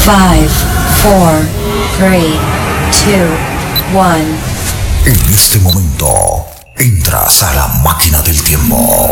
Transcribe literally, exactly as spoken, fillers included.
Five, four, three, two, one. En este momento, entras a la máquina del tiempo.